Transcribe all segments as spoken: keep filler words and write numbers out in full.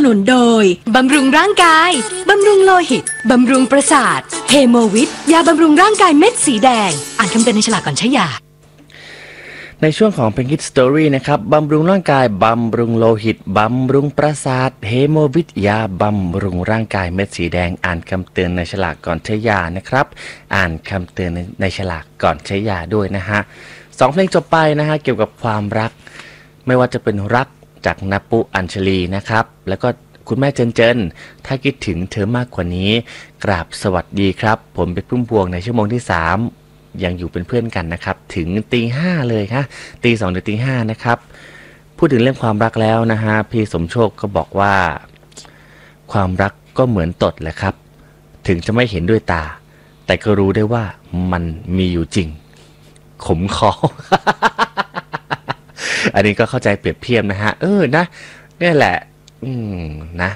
นุนโดยบำรุงร่างกายบำรุงโลหิตบำรุงประสาทเฮโมวิทยาบำรุงร่างกายเม็ดสีแดงอ่านคำเตือนในฉลากก่อนใช้ยาในช่วงของเพลงฮิตสตอรี่นะครับบำรุงร่างกายบำรุงโลหิตบำรุงประสาทเฮโมวิทยาบำรุงร่างกายเม็ดสีแดงอ่านคำเตือนในฉลากก่อนใช้ยานะครับอ่านคำเตือนในฉลากก่อนใช้ยาด้วยนะฮะสองเพลงจบไปนะฮะเกี่ยวกับความรักไม่ว่าจะเป็นรักจากนปุอัญชลีนะครับแล้วก็คุณแม่เจนเจนถ้าคิดถึงเธอมากกว่านี้กราบสวัสดีครับผมเป็นพุ่มพวงในชั่วโมงที่สามยังอยู่เป็นเพื่อนกันนะครับถึงตีห้าเลยฮะตีสองถึงตีห้านะครับพูดถึงเรื่องความรักแล้วนะฮะพี่สมโชคก็บอกว่าความรักก็เหมือนตดแหละครับถึงจะไม่เห็นด้วยตาแต่ก็รู้ได้ว่ามันมีอยู่จริงขมคอ อันนี้ก็เข้าใจเปรียบเทียบนะฮะเออนะนี่แหละอืมนะ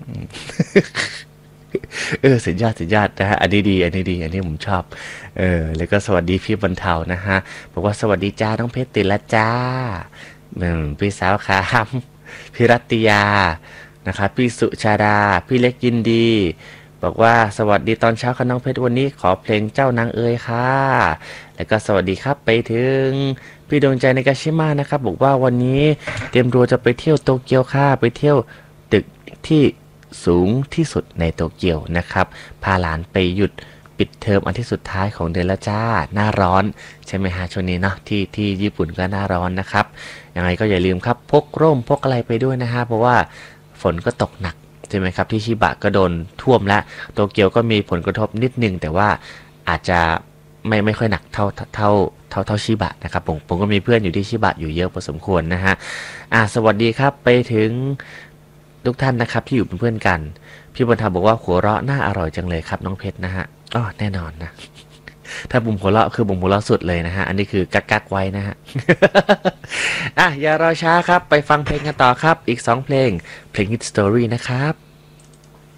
เออสุดยอดสุดยอดนะฮะอันนี้ดีอันนี้ดีอันนี้ผมชอบเออแล้วก็สวัสดีพี่บรรเทานะฮะบอกว่าสวัสดีจ้าน้องเพชรติดละจ้าอืมพี่สาวขาฮัมพี่รัตติยานะครับพี่สุชาดาพี่เล็กยินดีบอกว่าสวัสดีตอนเช้าค่ะน้องเพชรวันนี้ขอเพลงเจ้านางเอ๋ยค่ะแล้วก็สวัสดีครับไปถึงพี่ดวงใจในกาชิมานะครับบอกว่าวันนี้เตรียมตัวจะไปเที่ยวโตเกียวค่ะไปเที่ยวตึกที่สูงที่สุดในโตเกียวนะครับพาหลานไปหยุดปิดเทอมอันที่สุดท้ายของเดือนละจ้าหน้าร้อนใช่ไหมฮะช่วงนี้เนาะที่ที่ญี่ปุ่นก็หน้าร้อนนะครับยังไงก็อย่าลืมครับพกร่มพกอะไรไปด้วยนะฮะเพราะว่าฝนก็ตกหนักใช่ไหมครับที่ชิบะก็โดนท่วมและโตเกียวก็มีผลกระทบนิดนึงแต่ว่าอาจจะไม่ไม่ค่อยหนักเท่าเท่าเท่าเท่าชิบะนะครับผมผมก็มีเพื่อนอยู่ที่ชิบะอยู่เยอะพอสมควรนะฮะอ่าสวัสดีครับไปถึงทุกท่านนะครับที่อยู่เป็นเพื่อนกันพี่บรรทาบอกว่าหัวเราะน่าอร่อยจังเลยครับน้องเพชรนะฮะอ๋อแน่นอนนะถ้าบุ๋มหัวเราะคือบุ๋มหัวเราะสุดเลยนะฮะอันนี้คือกักกักไว้นะฮะ อ่ะอย่ารอช้าครับไปฟังเพลงกันต่อครับอีกสองเพลงเพลงฮิตสตอรี่นะครับ